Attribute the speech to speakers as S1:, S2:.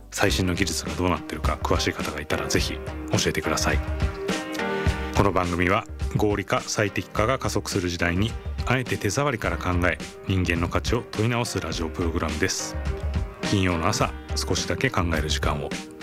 S1: 最新の技術がどうなってるか詳しい方がいたらぜひ教えてください。この番組は合理化最適化が加速する時代にあえて手触りから考え人間の価値を問い直すラジオプログラムです。金曜の朝少しだけ考える時間を。